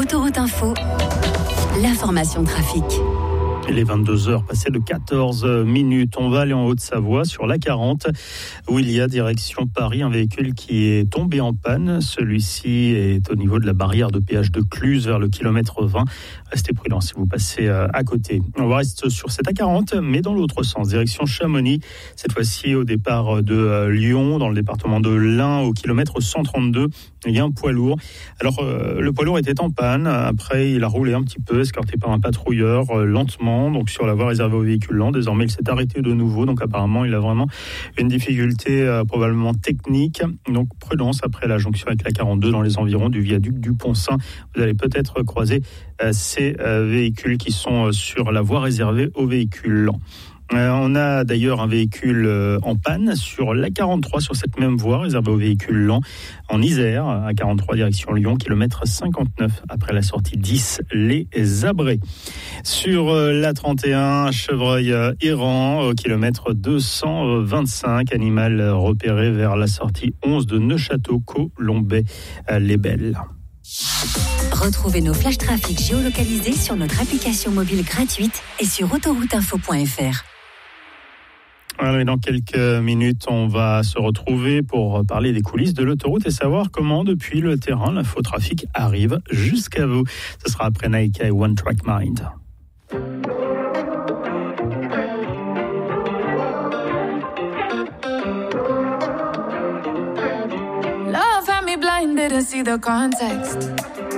Autoroute Info, l'information trafic. Il est 22h, passé de 14 minutes. On va aller en Haute-Savoie sur l'A40 où il y a direction Paris un véhicule qui est tombé en panne. Celui-ci est au niveau de la barrière de péage de Cluse vers le kilomètre 20. Restez prudents si vous passez à côté. On va rester sur cette A40 mais dans l'autre sens, direction Chamonix. Cette fois-ci au départ de Lyon, dans le département de l'Ain, au kilomètre 132. Il y a un poids lourd. Alors le poids lourd était en panne. Après il a roulé un petit peu, escorté par un patrouilleur lentement. Donc sur la voie réservée aux véhicules lents. Désormais, il s'est arrêté de nouveau. Donc apparemment, il a vraiment une difficulté probablement technique. Donc prudence après la jonction avec la 42 dans les environs du viaduc du Pont-Saint. Vous allez peut-être croiser ces véhicules qui sont sur la voie réservée aux véhicules lents. On a d'ailleurs un véhicule en panne sur l'A43, sur cette même voie réservée aux véhicules lents, en Isère, à 43 direction Lyon, kilomètre 59, après la sortie 10, les Abrets. Sur l'A31, chevreuil errant, au kilomètre 225, animal repéré vers la sortie 11 de Neufchâteau, Colombey-les-Belles. Retrouvez nos flash trafic géolocalisés sur notre application mobile gratuite et sur autorouteinfo.fr. Alors, dans quelques minutes, on va se retrouver pour parler des coulisses de l'autoroute et savoir comment, depuis le terrain, l'infotrafic arrive jusqu'à vous. Ce sera après Naika et One Track Mind. Love had me blind, didn't see the context.